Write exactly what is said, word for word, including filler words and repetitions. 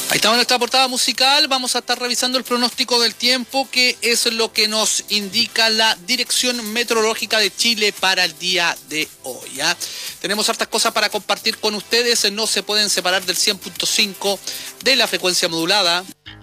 Ahí estamos en nuestra portada musical. Vamos a estar revisando el pronóstico del tiempo, que es lo que nos indica la Dirección Meteorológica de Chile para el día de hoy, ¿ya? Tenemos hartas cosas para compartir con ustedes. No se pueden separar del cien punto cinco de la frecuencia modulada.